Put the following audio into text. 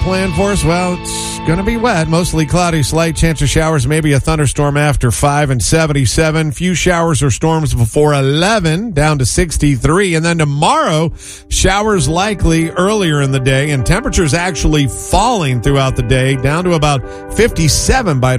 planned for us? Well, it's going to be wet. Mostly cloudy, slight chance of showers, maybe a thunderstorm after 5 and 77. Few showers or storms before 11, down to 63. And then tomorrow, showers likely earlier in the day, and temperatures actually falling throughout the day, down to about 57 by